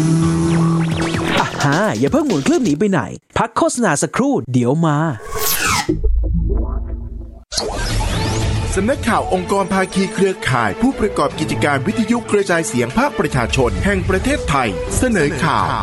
อย่าเพิ่งหมุนเครื่องหนีไปไหนพักโฆษณาสักครู่เดี๋ยวมาสำนักข่าวองค์กรภาคีเครือข่ายผู้ประกอบกิจการวิทยุกระจายเสียงภาคประชาชนแห่งประเทศไทยเสนอข่าว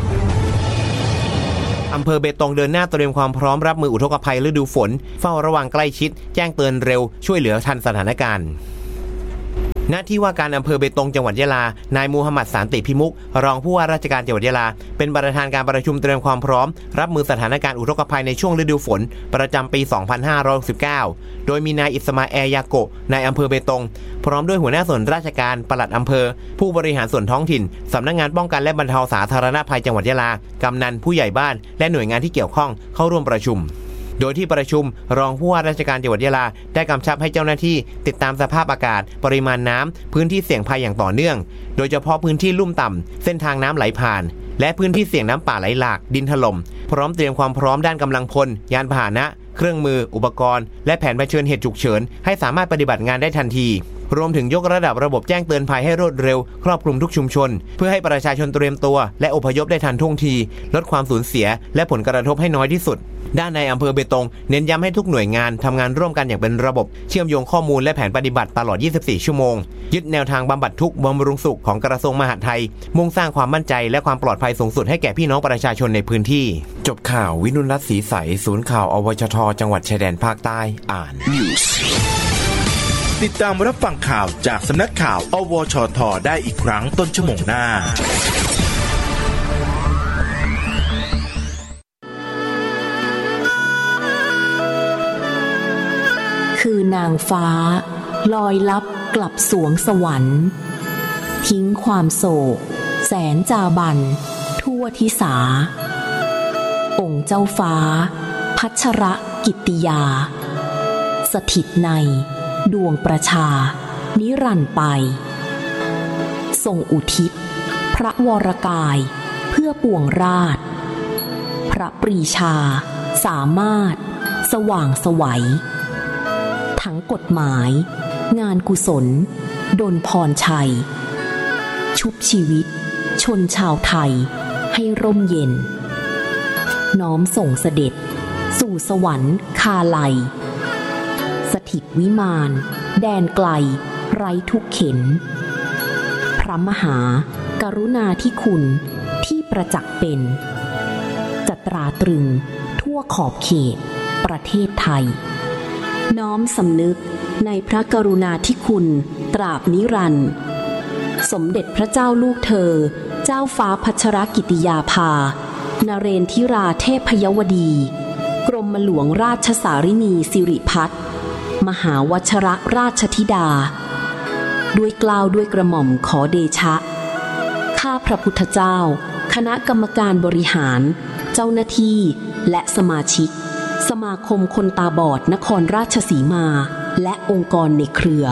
อำเภอเบตงเดินหน้าเตรียมความพร้อมรับมืออุทกภัยฤดูฝนเฝ้าระวังใกล้ชิดแจ้งเตือนเร็วช่วยเหลือทันสถานการณ์ณที่ว่าการอำเภอเบตงจังหวัดยะลานายมูฮัมหมัดสันติพิมุกรองผู้ว่าราชการจังหวัดยะลาเป็นประธานการประชุมเตรียมความพร้อมรับมือสถานการณ์อุทกภัยในช่วงฤดูฝนประจำปี 2569 โดยมีนายอิสมาแอลยาโกะนายอำเภอเบตงพร้อมด้วยหัวหน้าส่วนราชการปลัดอำเภอผู้บริหารส่วนท้องถิ่นสำนักงานป้องกันและบรรเทาสาธารณภัยจังหวัดยะลากำนันผู้ใหญ่บ้านและหน่วยงานที่เกี่ยวข้องเข้าร่วมประชุมโดยที่ประชุมรองผู้ว่าราชการจังหวัดยะลาได้กำชับให้เจ้าหน้าที่ติดตามสภาพอากาศปริมาณน้ำพื้นที่เสี่ยงภัยอย่างต่อเนื่องโดยเฉพาะพื้นที่ลุ่มต่ำเส้นทางน้ำไหลผ่านและพื้นที่เสี่ยงน้ำป่าไหลหลากดินถล่มพร้อมเตรียมความพร้อมด้านกำลังพลยานพาหนะเครื่องมืออุปกรณ์และแผนเผชิญเหตุฉุกเฉินให้สามารถปฏิบัติงานได้ทันทีรวมถึงยกระดับระบบแจ้งเตือนภัยให้รวดเร็วครอบคลุมทุกชุมชนเพื่อให้ประชาชนเตรียมตัวและอพยพได้ทันท่วงทีลดความสูญเสียและผลกระทบให้น้อยที่สุดด้านในอำเภอเบตงเน้นย้ำให้ทุกหน่วยงานทำงานร่วมกันอย่างเป็นระบบเชื่อมโยงข้อมูลและแผนปฏิบัติตลอด 24 ชั่วโมงยึดแนวทางบำบัดทุกข์บำรุงสุขของกระทรวงมหาดไทยมุ่งสร้างความมั่นใจและความปลอดภัยสูงสุดให้แก่พี่น้องประชาชนในพื้นที่จบข่าววินุรัตน์ศรีใสศูนย์ข่าวอวชทจังหวัดชายแดนภาคใต้อ่านติดตามรับฟังข่าวจากสำนักข่าวอวชทได้อีกครั้งต้นชั่วโมงหน้าคือนางฟ้าลอยลับกลับสวงสวรรค์ทิ้งความโศกแสนจาบันทั่วทิสาองค์เจ้าฟ้าพัชรกิตติยาสถิตในดวงประชานิรันดร์ไปทรงอุทิศพระวรกายเพื่อปวงราชพระปรีชาสามารถสว่างไสวทั้งกฎหมายงานกุศลดลพรชัยชุบชีวิตชนชาวไทยให้ร่มเย็นน้อมส่งเสด็จสู่สวรรค์คาลัยสถิตวิมานแดนไกลไร้ทุกเข็ญพระมหากรุณาธิคุณที่ประจักษ์เป็นจะตราตรึงทั่วขอบเขตประเทศไทยน้อมสำนึกในพระกรุณาธิคุณตราบนิรันดร์สมเด็จพระเจ้าลูกเธอเจ้าฟ้าพัชรกิติยาภานเรนทิราเทพยวดีกรมหลวงราชสารินีสิริพัฒน์มหาวชรราชธิดาด้วยเกล้าด้วยกระหม่อมขอเดชะข้าพระพุทธเจ้าคณะกรรมการบริหารเจ้าหน้าที่และสมาชิกสมาคมคนตาบอดนครราชสีมาและองค์กรในเครือ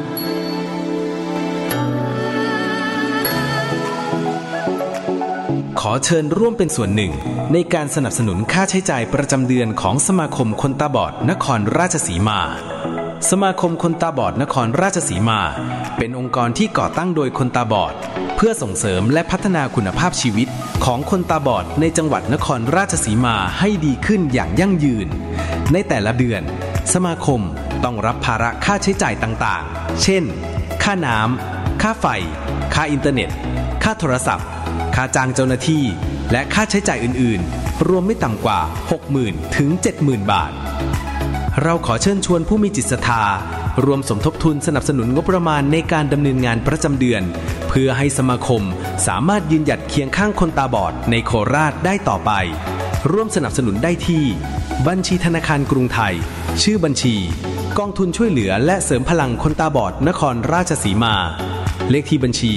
ขอเชิญร่วมเป็นส่วนหนึ่งในการสนับสนุนค่าใช้จ่ายประจำเดือนของสมาคมคนตาบอดนครราชสีมาสมาคมคนตาบอดนครราชสีมาเป็นองค์กรที่ก่อตั้งโดยคนตาบอดเพื่อส่งเสริมและพัฒนาคุณภาพชีวิตของคนตาบอดในจังหวัดนครราชสีมาให้ดีขึ้นอย่างยั่งยืนในแต่ละเดือนสมาคมต้องรับภาระค่าใช้จ่ายต่างๆเช่นค่าน้ำค่าไฟค่าอินเทอร์เน็ตค่าโทรศัพท์ค่าจ้างเจ้าหน้าที่และค่าใช้จ่ายอื่นๆรวมไม่ต่ำกว่า 60,000 ถึง 70,000 บาทเราขอเชิญชวนผู้มีจิตศรัทธารวมสมทบทุนสนับสนุนงบประมาณในการดำเนินงานประจำเดือนเพื่อให้สมาคมสามารถยืนหยัดเคียงข้างคนตาบอดในโคราชได้ต่อไปร่วมสนับสนุนได้ที่บัญชีธนาคารกรุงไทยชื่อบัญชีกองทุนช่วยเหลือและเสริมพลังคนตาบอดนครราชสีมาเลขที่บัญชี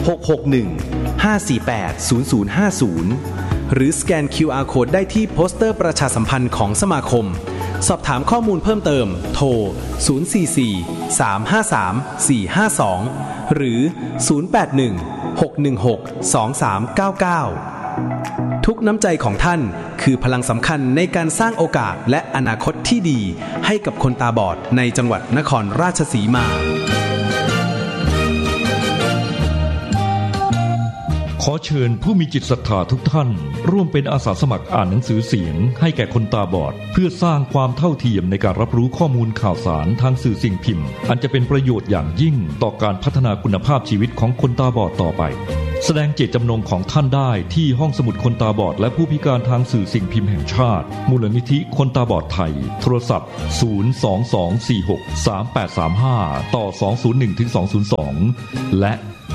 661-548-0050หรือสแกน QR Code ได้ที่โปสเตอร์ประชาสัมพันธ์ของสมาคมสอบถามข้อมูลเพิ่มเติมโทร044-353-452หรือ081-616-2399ทุกน้ำใจของท่านคือพลังสำคัญในการสร้างโอกาสและอนาคตที่ดีให้กับคนตาบอดในจังหวัดนครราชสีมาขอเชิญผู้มีจิตศรัทธาทุกท่านร่วมเป็นอาสาสมัครอ่านหนังสือเสียงให้แก่คนตาบอดเพื่อสร้างความเท่าเทียมในการรับรู้ข้อมูลข่าวสารทางสื่อสิ่งพิมพ์อันจะเป็นประโยชน์อย่างยิ่งต่อการพัฒนาคุณภาพชีวิตของคนตาบอดต่อไปแสดงเจตจำนงของท่านได้ที่ห้องสมุดคนตาบอดและผู้พิการทางสื่อสิ่งพิมพ์แห่งชาติมูลนิธิคนตาบอดไทยโทรศัพท์022463835ต่อ201-202และ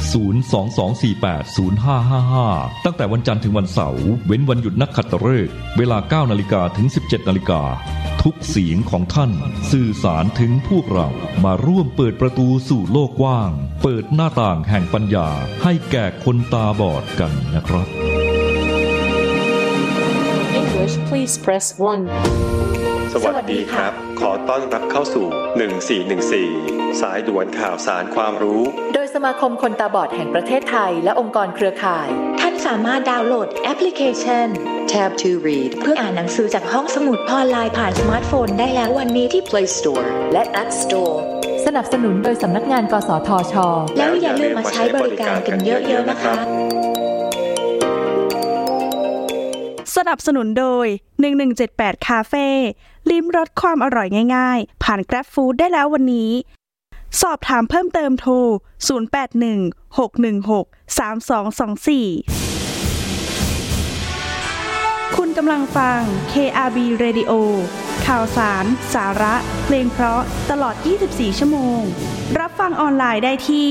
022480555ตั้งแต่วันจันทร์ถึงวันเสาร์เว้นวันหยุดนักขัตฤกษ์เวลา 9:00 นถึง 17:00 นทุกเสียงของท่านสื่อสารถึงพวกเรามาร่วมเปิดประตูสู่โลกกว้างเปิดหน้าต่างแห่งปัญญาให้แก่คนตาบอดกันนะครับ English please press 1 สวัสดีครับขอต้อนรับเข้าสู่1414สายด่วนข่าวสารความรู้โดยสมาคมคนตาบอดแห่งประเทศไทยและองค์กรเครือข่ายท่านสามารถดาวน์โหลดแอปพลิเคชัน Tab to Read เพื่ออ่านหนังสือจากห้องสมุดออนไลน์ผ่านสมาร์ทโฟนได้แล้ววันนี้ที่ Play Store และ App Store สนับสนุนโดยสำนักงานกสทช.แล้วอย่าลืมมาใช้บริการกันเยอะๆนะคะสนับสนุนโดย1178คาเฟ่ลิ้มรสความอร่อยง่ายๆผ่าน Grab Food ได้แล้ววันนี้สอบถามเพิ่มเติมโทร0816163224คุณกำลังฟัง KRB Radio ข่าวสารสาระเพลงเพราะตลอด24ชั่วโมงรับฟังออนไลน์ได้ที่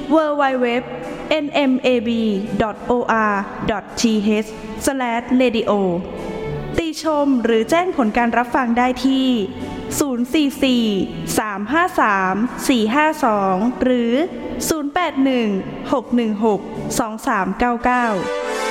www.nmab.or.th/radio ติชมหรือแจ้งผลการรับฟังได้ที่044-353-452หรือ0816162399